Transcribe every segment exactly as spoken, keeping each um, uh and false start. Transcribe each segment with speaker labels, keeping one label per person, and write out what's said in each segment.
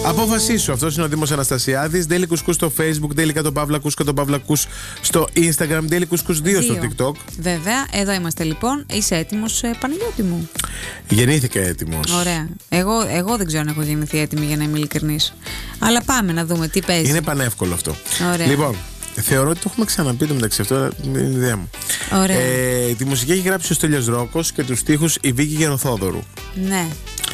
Speaker 1: Αποφασίσου. Αυτός είναι ο Δήμος Αναστασιάδης. Daily Couscous στο Facebook, Daily Κατο Παύλα Κούς, Κατο Παύλα Κούς στο Instagram, Daily Couscous δύο στο TikTok.
Speaker 2: Βέβαια, εδώ είμαστε λοιπόν. Είσαι έτοιμος, ε, Παναγιώτη μου?
Speaker 1: Γεννήθηκα έτοιμος.
Speaker 2: Ωραία. Εγώ, εγώ δεν ξέρω αν έχω γεννηθεί έτοιμη, για να είμαι ειλικρινής. Αλλά πάμε να δούμε τι παίζει.
Speaker 1: Είναι πανεύκολο αυτό.
Speaker 2: Ωραία.
Speaker 1: Λοιπόν, θεωρώ ότι το έχουμε ξαναπεί το μεταξύ αυτό, αλλά δεν είναι ιδέα μου.
Speaker 2: Ωραία.
Speaker 1: Ε, τη μουσική έχει γράψει ο Στέλιος Ρόκος και τους στίχους η Βίκη Γεροθόδωρου.
Speaker 2: Ναι.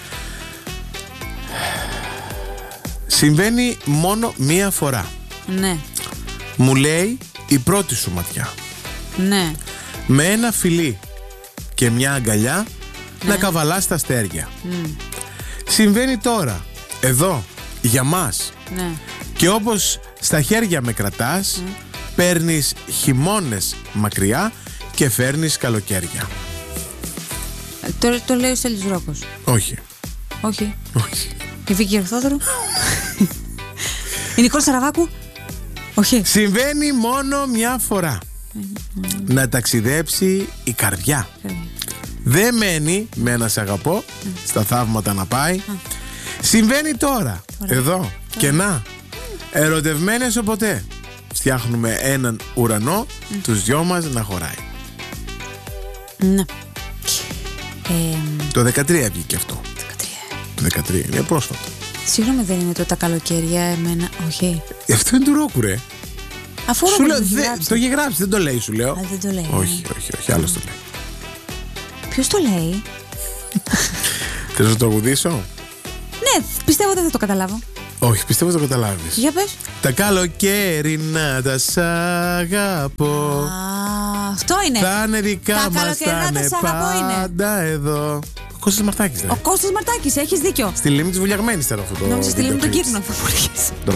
Speaker 1: Συμβαίνει μόνο μία φορά.
Speaker 2: Ναι.
Speaker 1: Μου λέει η πρώτη σου ματιά.
Speaker 2: Ναι.
Speaker 1: Με ένα φιλί και μια αγκαλιά
Speaker 2: Ναι.
Speaker 1: να καβαλάς τα αστέρια.
Speaker 2: Mm.
Speaker 1: Συμβαίνει τώρα, εδώ, για μας.
Speaker 2: Ναι.
Speaker 1: Και όπως στα χέρια με κρατάς,
Speaker 2: Mm.
Speaker 1: παίρνεις χειμώνες μακριά και φέρνεις καλοκαίρια.
Speaker 2: Ε, Το, το λέει ο Στέλιος Ρόκος.
Speaker 1: Όχι.
Speaker 2: Όχι.
Speaker 1: Όχι.
Speaker 2: Η Βίκη Γεροθόδωρου. Η Νικόλα Σαραβάκου. Όχι.
Speaker 1: Συμβαίνει μόνο μια φορά.
Speaker 2: Mm.
Speaker 1: Να ταξιδέψει η καρδιά. Δεν μένει με ένα σ' αγαπώ,
Speaker 2: Mm.
Speaker 1: στα θαύματα να πάει.
Speaker 2: Mm.
Speaker 1: Συμβαίνει τώρα,
Speaker 2: Τώρα.
Speaker 1: εδώ
Speaker 2: Τώρα.
Speaker 1: και να. Ερωτευμένες ποτέ. Φτιάχνουμε έναν ουρανό,
Speaker 2: Mm.
Speaker 1: τους δυο μας να χωράει.
Speaker 2: Ναι. Ε,
Speaker 1: Το δεκατρία βγήκε αυτό.
Speaker 2: δεκατρία.
Speaker 1: Το δεκατρία, είναι πρόσφατο.
Speaker 2: Συγγνώμη, δεν είναι το τα καλοκαίρια εμένα? Όχι.
Speaker 1: Αυτό είναι του Ρόκου, ρε.
Speaker 2: Αφού
Speaker 1: Σου
Speaker 2: ο
Speaker 1: λέω,
Speaker 2: Ρόκος το
Speaker 1: δε-
Speaker 2: έχει γράψει.
Speaker 1: το έχει γράψει, δεν το λέει, σου λέω.
Speaker 2: Α, δεν το λέει.
Speaker 1: Όχι, όχι, όχι, άλλος το λέει.
Speaker 2: Ποιος το λέει?
Speaker 1: Θες να το τραγουδήσω?
Speaker 2: Ναι, πιστεύω δεν θα το καταλάβω.
Speaker 1: Όχι, πιστεύω το καταλάβεις.
Speaker 2: Για πες.
Speaker 1: Τα καλοκαίρινα τα σ' αγαπώ.
Speaker 2: Α, αυτό είναι.
Speaker 1: Θα είναι δικά
Speaker 2: Τα
Speaker 1: μας,
Speaker 2: καλοκαιρινά
Speaker 1: θα
Speaker 2: τα
Speaker 1: είναι
Speaker 2: σ' αγαπώ είναι.
Speaker 1: πάντα εδώ. Ο Κώστας Μαρτάκης, ρε.
Speaker 2: Ο Κώστας Μαρτάκης, έχεις δίκιο.
Speaker 1: Στη λίμνη της Βουλιαγμένης ήταν αυτό το.
Speaker 2: Νόμιζα στη
Speaker 1: βίντεο
Speaker 2: λίμνη τον
Speaker 1: κλιπ.
Speaker 2: Κύρινο θα μπορείς.